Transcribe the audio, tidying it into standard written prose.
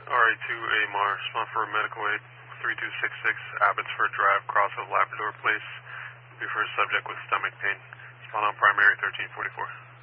RA2 AMAR, respond for medical aid, 3266 Abbotsford Drive, cross of Labrador Place. Be for a subject with stomach pain. Respond on primary 1344.